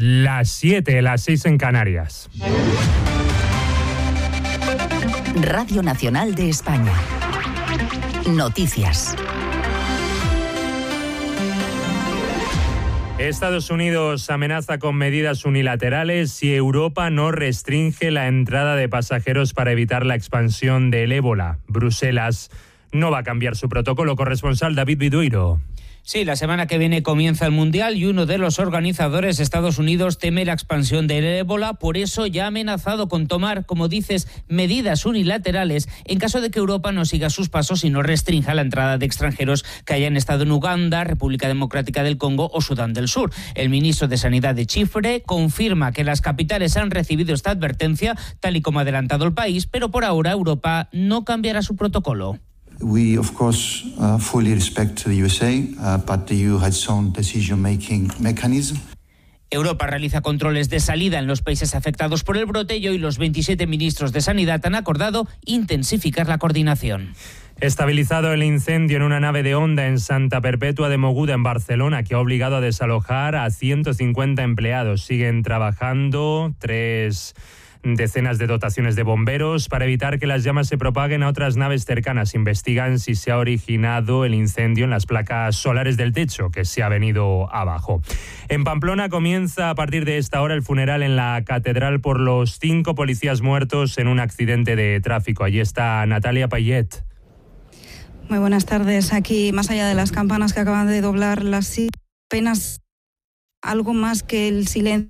Las 7, las 6 en Canarias. Radio Nacional de España. Noticias. Estados Unidos amenaza con medidas unilaterales si Europa no restringe la entrada de pasajeros para evitar la expansión del ébola. Bruselas no va a cambiar su protocolo. Corresponsal David Viduiro. Sí, la semana que viene comienza el Mundial y uno de los organizadores, Estados Unidos, teme la expansión del ébola. Por eso ya ha amenazado con tomar, como dices, medidas unilaterales en caso de que Europa no siga sus pasos y no restrinja la entrada de extranjeros que hayan estado en Uganda, República Democrática del Congo o Sudán del Sur. El ministro de Sanidad de Chipre confirma que las capitales han recibido esta advertencia, tal y como ha adelantado el país, pero por ahora Europa no cambiará su protocolo. We, of course, fully respect the USA, but the EU has own decision-making mechanism. Europa realiza controles de salida en los países afectados por el brote y hoy los 27 ministros de Sanidad han acordado intensificar la coordinación. Estabilizado el incendio en una nave de Honda en Santa Perpetua de Mogoda, en Barcelona, que ha obligado a desalojar a 150 empleados. Siguen trabajando 3 decenas de dotaciones de bomberos para evitar que las llamas se propaguen a otras naves cercanas. Investigan si se ha originado el incendio en las placas solares del techo, que se ha venido abajo. En Pamplona comienza a partir de esta hora el funeral en la catedral por los 5 policías muertos en un accidente de tráfico. Allí está Natalia Payet. Muy buenas tardes. Aquí, más allá de las campanas que acaban de doblar las apenas algo más que el silencio.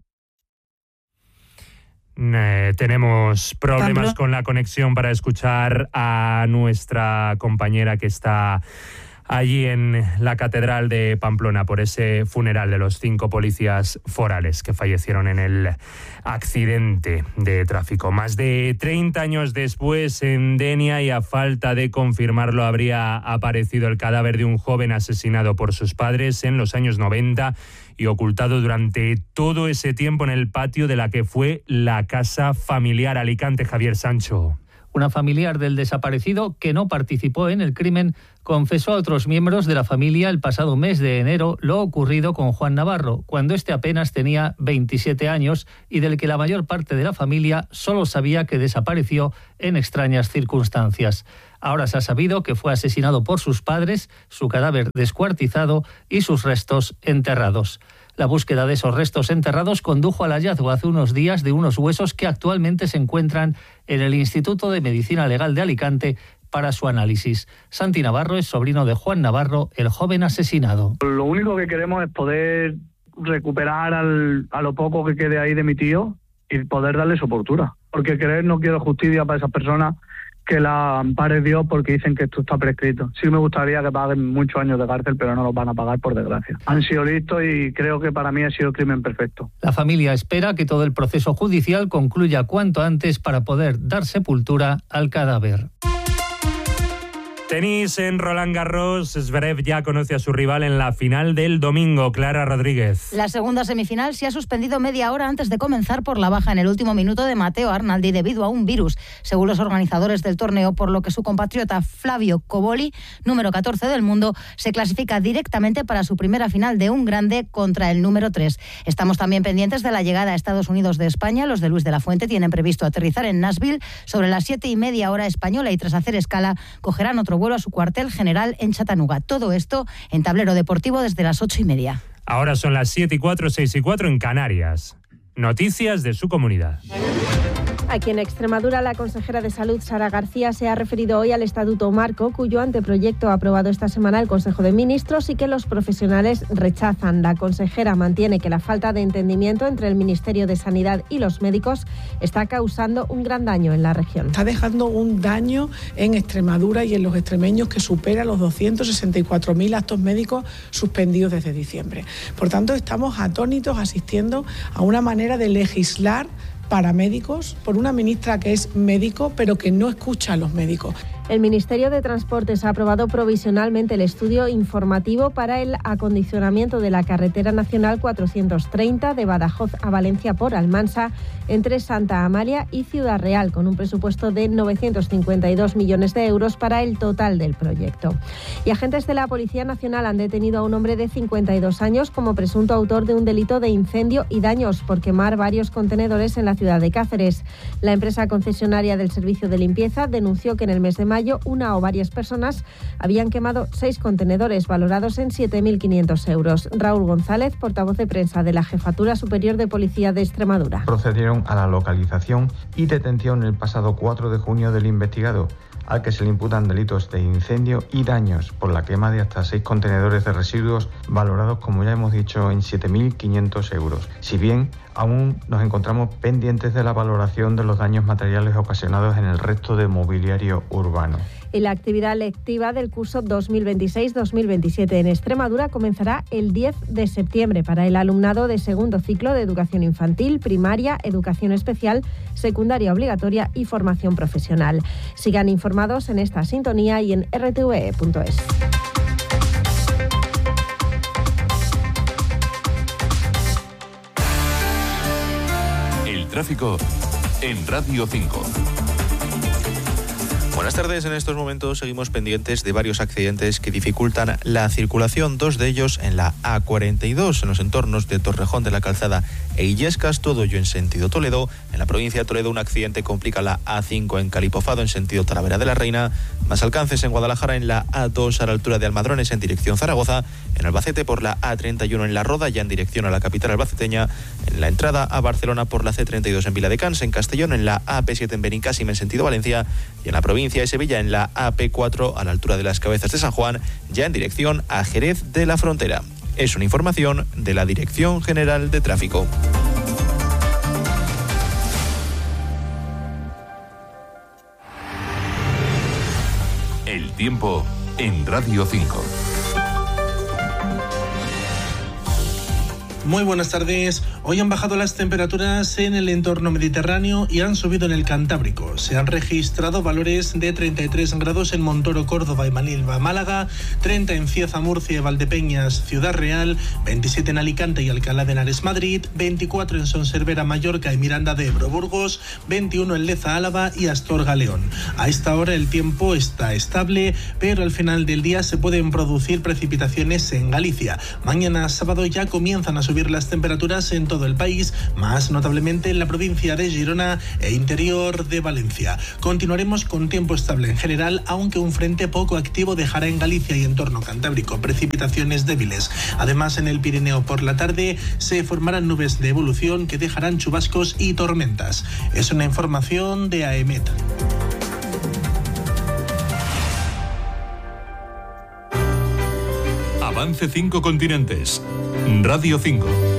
Tenemos problemas con la conexión para escuchar a nuestra compañera que está allí en la Catedral de Pamplona por ese funeral de los 5 policías forales que fallecieron en el accidente de tráfico. Más de 30 años después, en Denia, y a falta de confirmarlo, habría aparecido el cadáver de un joven asesinado por sus padres en los años 90 y ocultado durante todo ese tiempo en el patio de la que fue la casa familiar. Alicante, Javier Sancho. Una familiar del desaparecido, que no participó en el crimen, confesó a otros miembros de la familia el pasado mes de enero lo ocurrido con Juan Navarro, cuando este apenas tenía 27 años y del que la mayor parte de la familia solo sabía que desapareció en extrañas circunstancias. Ahora se ha sabido que fue asesinado por sus padres, su cadáver descuartizado y sus restos enterrados. La búsqueda de esos restos enterrados condujo al hallazgo hace unos días de unos huesos que actualmente se encuentran en el Instituto de Medicina Legal de Alicante para su análisis. Santi Navarro es sobrino de Juan Navarro, el joven asesinado. Lo único que queremos es poder recuperar a lo poco que quede ahí de mi tío y poder darle sepultura. Porque no quiero justicia para esas personas, que la ampare Dios, porque dicen que esto está prescrito. Sí me gustaría que paguen muchos años de cárcel, pero no los van a pagar, por desgracia. Han sido listos y creo que para mí ha sido el crimen perfecto. La familia espera que todo el proceso judicial concluya cuanto antes para poder dar sepultura al cadáver. Tenis en Roland Garros. Zverev ya conoce a su rival en la final del domingo. Clara Rodríguez. La segunda semifinal se ha suspendido media hora antes de comenzar por la baja en el último minuto de Matteo Arnaldi debido a un virus, según los organizadores del torneo, por lo que su compatriota Flavio Cobolli, número 14 del mundo, se clasifica directamente para su primera final de un grande contra el número 3. Estamos también pendientes de la llegada a Estados Unidos de España. Los de Luis de la Fuente tienen previsto aterrizar en Nashville sobre las 7:30 hora española y tras hacer escala cogerán otro vuelo a su cuartel general en Chattanooga. Todo esto en Tablero Deportivo desde las 8:30. Ahora son las 7:04, 6:04 en Canarias. Noticias de su comunidad. Aquí en Extremadura, la consejera de Salud, Sara García, se ha referido hoy al Estatuto Marco, cuyo anteproyecto ha aprobado esta semana el Consejo de Ministros y que los profesionales rechazan. La consejera mantiene que la falta de entendimiento entre el Ministerio de Sanidad y los médicos está causando un gran daño en la región. Está dejando un daño en Extremadura y en los extremeños que supera los 264.000 actos médicos suspendidos desde diciembre. Por tanto, estamos atónitos asistiendo a una manera de legislar para médicos por una ministra que es médico pero que no escucha a los médicos. El Ministerio de Transportes ha aprobado provisionalmente el estudio informativo para el acondicionamiento de la carretera nacional 430 de Badajoz a Valencia por Almansa entre Santa Amalia y Ciudad Real, con un presupuesto de 952 millones de euros para el total del proyecto. Y agentes de la Policía Nacional han detenido a un hombre de 52 años como presunto autor de un delito de incendio y daños por quemar varios contenedores en la ciudad de Cáceres. La empresa concesionaria del servicio de limpieza denunció que en el mes de mayo una o varias personas habían quemado 6 contenedores valorados en 7.500 euros. Raúl González, portavoz de prensa de la Jefatura Superior de Policía de Extremadura. Procedieron a la localización y detención el pasado 4 de junio del investigado, al que se le imputan delitos de incendio y daños por la quema de hasta 6 contenedores de residuos valorados, como ya hemos dicho, en 7.500 euros. Si bien aún nos encontramos pendientes de la valoración de los daños materiales ocasionados en el resto de mobiliario urbano. Y la actividad lectiva del curso 2026-2027 en Extremadura comenzará el 10 de septiembre para el alumnado de segundo ciclo de educación infantil, primaria, educación especial, secundaria obligatoria y formación profesional. Sigan informados en esta sintonía y en rtve.es. El tráfico en Radio 5. Buenas tardes. En estos momentos seguimos pendientes de varios accidentes que dificultan la circulación, 2 de ellos en la A42, en los entornos de Torrejón de la Calzada e Illescas, todo ello en sentido Toledo. En la provincia de Toledo un accidente complica la A5 en Calipofado en sentido Talavera de la Reina. Más alcances en Guadalajara en la A2 a la altura de Almadrones en dirección Zaragoza. En Albacete por la A31 en La Roda, ya en dirección a la capital albaceteña. En la entrada a Barcelona por la C32 en Viladecans. En Castellón en la AP7 en Benicàssim en sentido Valencia. Y en la provincia de Sevilla en la AP4 a la altura de las Cabezas de San Juan, ya en dirección a Jerez de la Frontera. Es una información de la Dirección General de Tráfico. El tiempo en Radio 5. Muy buenas tardes. Hoy han bajado las temperaturas en el entorno mediterráneo y han subido en el Cantábrico. Se han registrado valores de 33 grados en Montoro, Córdoba y Manilva, Málaga, 30 en Cieza, Murcia y Valdepeñas, Ciudad Real, 27 en Alicante y Alcalá de Henares, Madrid, 24 en Son Servera, Mallorca y Miranda de Ebro, Burgos, 21 en Leza, Álava y Astorga, León. A esta hora el tiempo está estable, pero al final del día se pueden producir precipitaciones en Galicia. Mañana sábado ya comienzan a subir las temperaturas en todo el país, más notablemente en la provincia de Girona e interior de Valencia. Continuaremos con tiempo estable en general, aunque un frente poco activo dejará en Galicia y entorno cantábrico precipitaciones débiles. Además, en el Pirineo por la tarde se formarán nubes de evolución que dejarán chubascos y tormentas. Es una información de AEMET. Avance 5 continentes. Radio 5.